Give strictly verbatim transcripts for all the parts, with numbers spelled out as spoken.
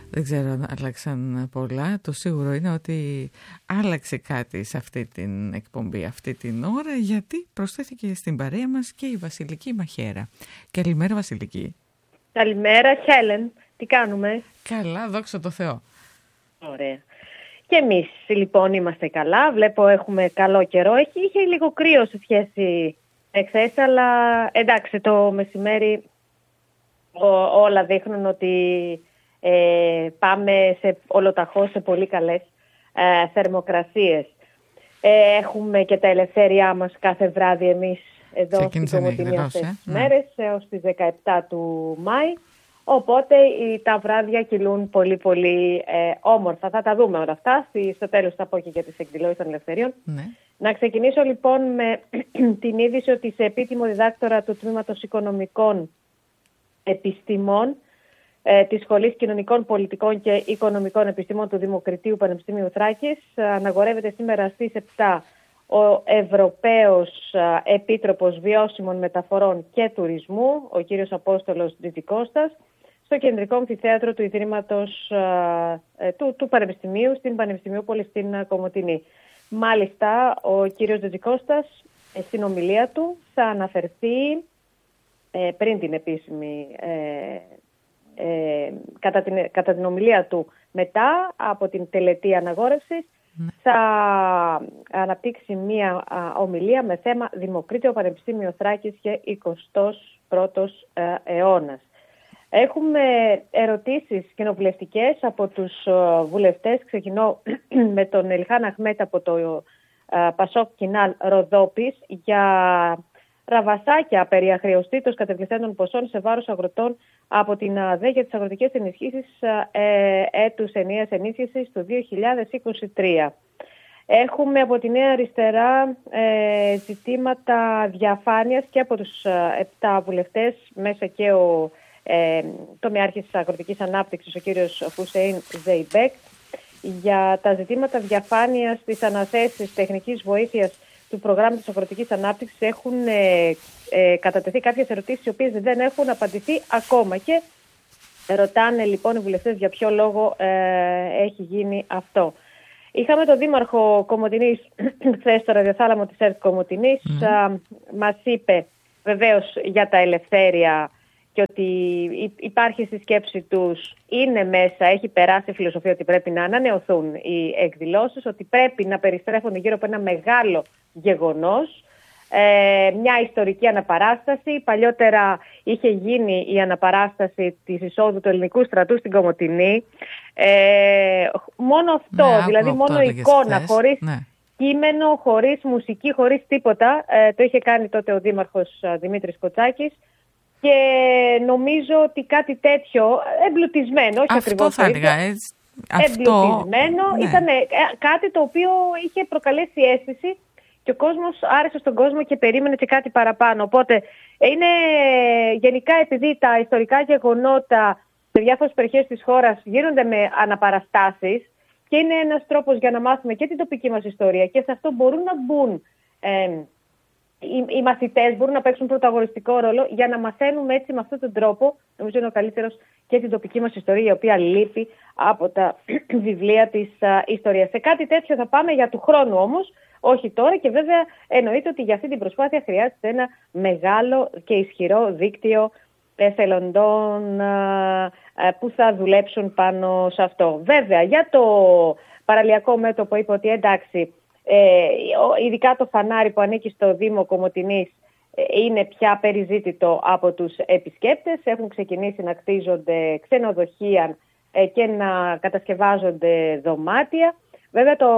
Δεν ξέρω αν άλλαξαν πολλά. Το σίγουρο είναι ότι άλλαξε κάτι σε αυτή την εκπομπή αυτή την ώρα, γιατί προσθέθηκε στην παρέα μας και η Βασιλική Μαχαίρα. Καλημέρα, Βασιλική. Καλημέρα, Χέλεν. Τι κάνουμε? Καλά, δόξα τω Θεώ. Ωραία. Και εμείς λοιπόν είμαστε καλά. Βλέπω έχουμε καλό καιρό. Έχει, είχε λίγο κρύο σε σχέση εχθές, αλλά εντάξει, το μεσημέρι ό, όλα δείχνουν ότι ε, πάμε σε ολοταχώς σε πολύ καλές ε, θερμοκρασίες. Ε, έχουμε και τα ελευθέριά μας κάθε βράδυ εμείς εδώ στην Κομοτηνή αυτές τις ε? μέρες έως τις δεκαεπτά του Μάη. Οπότε τα βράδια κυλούν πολύ πολύ ε, όμορφα. Θα τα δούμε όλα αυτά. Στο τέλος θα πω και για τις εκδηλώσεις των ελευθεριών. Ναι. Να ξεκινήσω λοιπόν με την είδηση ότι σε επίτιμο διδάκτορα του Τμήματος Οικονομικών Επιστημών ε, της Σχολής Κοινωνικών Πολιτικών και Οικονομικών Επιστημών του Δημοκρατίου Πανεπιστημίου Θράκης αναγορεύεται σήμερα στις επτά ο Ευρωπαίος Επίτροπος Βιώσιμων Μεταφορών και Τουρισμού, ο κύριος Απόστολος Τζιτζικώστας, στο κεντρικό αμφιθέατρο του Ιδρύματος ε, του, του Πανεπιστημίου, στην Πανεπιστημιούπολη στην Κομοτηνή. Μάλιστα, ο κύριος Τζιτζικώστας ε, στην ομιλία του θα αναφερθεί ε, πριν την επίσημη, ε, ε, κατά, την, κατά την ομιλία του μετά από την τελετή αναγόρευσης, θα αναπτύξει μία ομιλία με θέμα Δημοκρίτιο Πανεπιστήμιο Θράκης και εικοστός πρώτος αιώνας. Έχουμε ερωτήσεις κοινοβουλευτικές από τους βουλευτές. Ξεκινώ με τον Ελχάν Αχμέτ από το Πασόκ Κινάλ Ροδόπης για ραβασάκια περί αχρεωστήτως κατεβληθέντων ποσών σε βάρος αγροτών από την ΑΔΕ για τις αγροτικές ενισχύσεις ε, έτους ενιαίας ενίσχυσης του δύο χιλιάδες είκοσι τρία. Έχουμε από τη Νέα Αριστερά ε, ζητήματα διαφάνειας και από τους επτά βουλευτές, μέσα και ο ε, τομεάρχης της αγροτικής ανάπτυξης, ο κύριος Χουσέιν Ζεϊμπέκ, για τα ζητήματα διαφάνειας της αναθέσεις τεχνικής βοήθειας του προγράμματος αγροτικής ανάπτυξης. Έχουν ε, ε, κατατεθεί κάποιες ερωτήσεις οι οποίες δεν έχουν απαντηθεί ακόμα και ρωτάνε λοιπόν οι βουλευτές για ποιο λόγο ε, έχει γίνει αυτό. Είχαμε τον Δήμαρχο Κομοτηνής χθες στο ραδιοθάλαμο της ΕΡΤ Κομοτηνής. Mm. Μας είπε βεβαίως για τα ελευθέρια και ότι υπάρχει στη σκέψη τους, είναι μέσα, έχει περάσει η φιλοσοφία ότι πρέπει να ανανεωθούν οι εκδηλώσεις, ότι πρέπει να περιστρέφονται γύρω από ένα μεγάλο γεγονός, ε, μια ιστορική αναπαράσταση. Παλιότερα είχε γίνει η αναπαράσταση της εισόδου του ελληνικού στρατού στην Κομοτηνή. Ε, μόνο αυτό, ναι, δηλαδή μόνο εικόνα, χωρίς ναι. κείμενο, χωρίς μουσική, χωρίς τίποτα. Ε, το είχε κάνει τότε ο Δήμαρχος Δημήτρης Κοτσάκης. Και νομίζω ότι κάτι τέτοιο, εμπλουτισμένο, όχι αυτό ακριβώς θα έλεγα, έτσι. Εμπλουτισμένο, ναι. ήταν κάτι το οποίο είχε προκαλέσει αίσθηση και ο κόσμος άρεσε στον κόσμο και περίμενε και κάτι παραπάνω. Οπότε είναι γενικά, επειδή τα ιστορικά γεγονότα σε διάφορες περιοχές της χώρας γίνονται με αναπαραστάσεις και είναι ένας τρόπος για να μάθουμε και την τοπική μας ιστορία, και σε αυτό μπορούν να μπουν ε, Οι, οι μαθητές, μπορούν να παίξουν πρωταγωνιστικό ρόλο για να μαθαίνουμε έτσι με αυτόν τον τρόπο. Νομίζω είναι ο καλύτερος και την τοπική μας ιστορία, η οποία λείπει από τα βιβλία της α, ιστορίας. Σε κάτι τέτοιο θα πάμε για του χρόνου όμως, όχι τώρα, και βέβαια εννοείται ότι για αυτή την προσπάθεια χρειάζεται ένα μεγάλο και ισχυρό δίκτυο εθελοντών α, α, που θα δουλέψουν πάνω σε αυτό. Βέβαια, για το παραλιακό μέτωπο είπε ότι εντάξει, Ε, ειδικά το φανάρι που ανήκει στο Δήμο Κομοτηνής ε, είναι πια περιζήτητο από τους επισκέπτες. Έχουν ξεκινήσει να κτίζονται ξενοδοχεία ε, και να κατασκευάζονται δωμάτια. Βέβαια το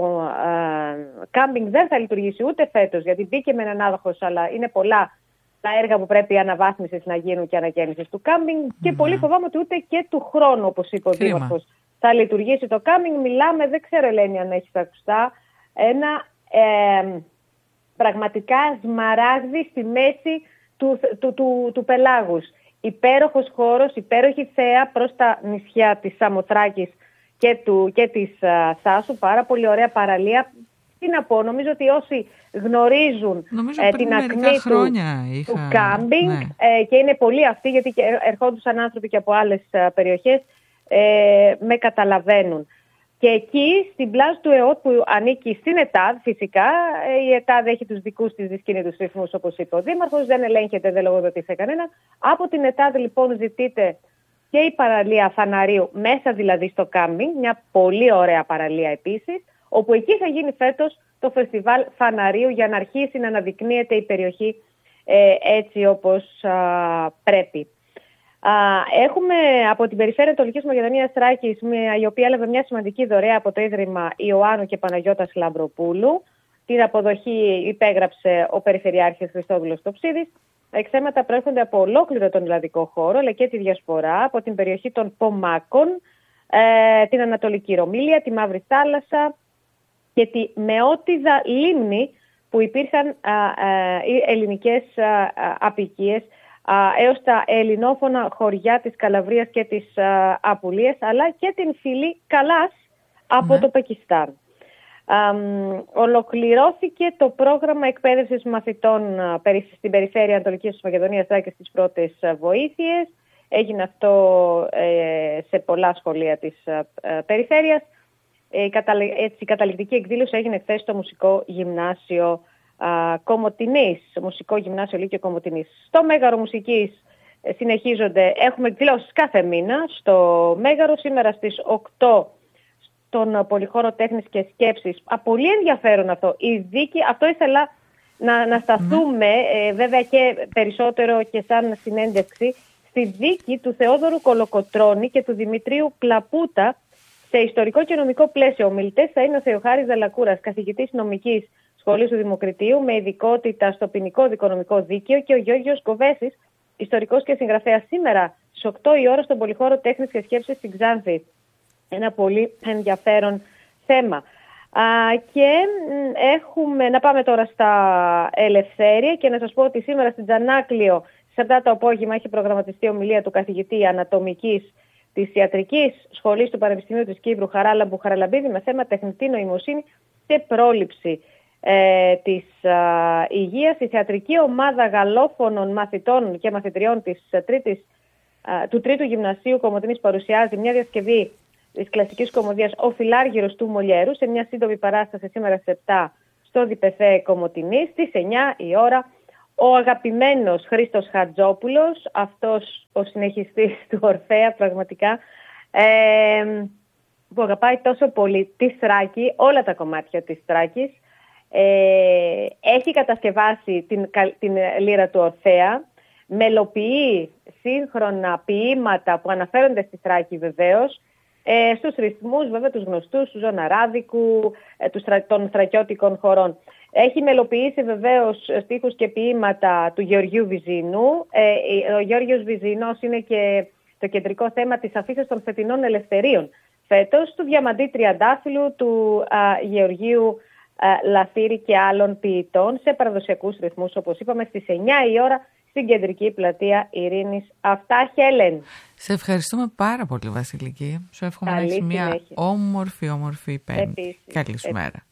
κάμπινγκ δεν θα λειτουργήσει ούτε φέτος, γιατί μπήκε με έναν άδοχος, αλλά είναι πολλά τα έργα που πρέπει αναβάθμισης να γίνουν και ανακαίνισης του κάμπινγκ. Mm. Και πολύ φοβάμαι ότι ούτε και του χρόνου, όπως είπε ο Δήμαρχος, θα λειτουργήσει το κάμπινγκ. Μιλάμε, δεν ξέρω Ελένη αν έχεις ακουστά, ένα ε, πραγματικά σμαράγδι στη μέση του, του, του, του πελάγους. Υπέροχος χώρος, υπέροχη θέα προς τα νησιά της Σαμοθράκης και, του, και της α, Σάσου. Πάρα πολύ ωραία παραλία. Τι να πω, νομίζω ότι όσοι γνωρίζουν ε, την ακμή του, είχα... του κάμπινγκ, ναι. ε, και είναι πολλοί αυτοί, γιατί ερχόντουσαν άνθρωποι και από άλλες α, περιοχές, ε, με καταλαβαίνουν. Και εκεί, στην πλάζ του ΕΟΤ που ανήκει στην ΕΤΑΔ, φυσικά, η ΕΤΑΔ έχει τους δικούς της δυσκίνητους ρυθμούς, όπως είπε ο Δήμαρχος, δεν ελέγχεται, δεν λογοδοτεί σε κανέναν. Από την ΕΤΑΔ, λοιπόν, ζητείται και η παραλία Φαναρίου, μέσα δηλαδή στο Κάμι, μια πολύ ωραία παραλία επίσης, όπου εκεί θα γίνει φέτος το φεστιβάλ Φαναρίου για να αρχίσει να αναδεικνύεται η περιοχή ε, έτσι όπως α, πρέπει. Α, έχουμε από την περιφέρεια Ανατολικής Μακεδονίας Θράκης, η οποία έλαβε μια σημαντική δωρεά από το Ίδρυμα Ιωάννου και Παναγιώτας Λαμπροπούλου. Την αποδοχή υπέγραψε ο Περιφερειάρχης Χριστόδουλος Τοψίδης. Εξέματα προέρχονται από ολόκληρο τον ελλαδικό χώρο, αλλά και τη διασπορά, από την περιοχή των Πομάκων, ε, την Ανατολική Ρωμήλια, τη Μαύρη Θάλασσα και τη Μεότιδα Λίμνη, που υπήρχαν α, α, οι ελληνικές α, α, αποικίες έως τα ελληνόφωνα χωριά της Καλαβρίας και της α, Απουλίας, αλλά και την φυλή Καλάς από ναι. το Πακιστάν. Α, ολοκληρώθηκε το πρόγραμμα εκπαίδευσης μαθητών α, στην περιφέρεια Ανατολικής Μακεδονίας Θράκης στις πρώτες α, βοήθειες. Έγινε αυτό ε, σε πολλά σχολεία της α, α, περιφέρειας. Ε, η, καταλη... Έτσι, η καταληκτική εκδήλωση έγινε χθες στο Μουσικό Γυμνάσιο Κομοτηνής, Μουσικό Γυμνάσιο Λύκειο Κομοτηνής. Στο Μέγαρο Μουσικής ε, συνεχίζονται, έχουμε εκδηλώσεις κάθε μήνα στο Μέγαρο, σήμερα στις οκτώ στον Πολυχώρο Τέχνης και Σκέψης. Α, πολύ ενδιαφέρον αυτό. Η δίκη, αυτό ήθελα να, να σταθούμε, ε, βέβαια και περισσότερο και σαν συνέντευξη, στη δίκη του Θεόδωρου Κολοκοτρώνη και του Δημητρίου Κλαπούτα σε ιστορικό και νομικό πλαίσιο. Ο μιλητές θα είναι ο Θεοχάρης Δαλακούρας, καθηγητής νομικής Σχολείου του Δημοκρατίου με ειδικότητα στο ποινικό δικονομικό δίκαιο, και ο Γιώργος Κοβέσης, ιστορικός και συγγραφέας, σήμερα στις οκτώ η ώρα στον Πολυχώρο Τέχνης και Σκέψης στην Ξάνθη. Ένα πολύ ενδιαφέρον θέμα. Α, και έχουμε, να πάμε τώρα στα Ελευθέρια και να σας πω ότι σήμερα στην Τζανάκλειο στις επτά το απόγευμα έχει προγραμματιστεί ομιλία του καθηγητή Ανατομικής της Ιατρικής Σχολής του Πανεπιστημίου της Κύπρου Χαράλαμπου Χαραλαμπίδη με θέμα τεχνητή νοημοσύνη και πρόληψη ε, της α, υγείας. Η θεατρική ομάδα γαλλόφωνων μαθητών και μαθητριών της, τρίτης, α, του Τρίτου Γυμνασίου Κομοτηνής παρουσιάζει μια διασκευή της κλασικής κομμωδίας «Ο Φιλάργυρος» του Μολιέρου σε μια σύντομη παράσταση σήμερα στις επτά στο Διπεθέ Κομοτηνής. Στις εννιά η ώρα ο αγαπημένος Χρήστος Χατζόπουλος, αυτός ο συνεχιστής του Ορφέα πραγματικά, ε, που αγαπάει τόσο πολύ τη Θράκη, όλα τα κομμάτια της Θράκης, ε, έχει κατασκευάσει την, την λύρα του Ορφέα, μελοποιεί σύγχρονα ποίηματα που αναφέρονται στη Θράκη βεβαίως, ε, στους ρυθμούς βέβαια τους γνωστούς, του Ζωναράδικου, ε, τους, των θρακιώτικων χωρών. Έχει μελοποιήσει βεβαίως στίχους και ποίηματα του Γεωργίου Βυζινού. Ε, ο Γεώργιος Βυζινός είναι και το κεντρικό θέμα της αφίσεως των φετινών ελευθερίων φέτος, του Διαμαντή Τριαντάφυλλου, του α, Γεωργίου α, Λαθύρη και άλλων ποιητών σε παραδοσιακούς ρυθμούς, όπως είπαμε, στις εννιά η ώρα στην κεντρική πλατεία Ειρήνης. Αυτά, Χέλεν. Σε ευχαριστούμε πάρα πολύ, Βασιλική. Σου εύχομαι να έχεις μια όμορφη, όμορφη Πέμπτη. Καλή σου μέρα.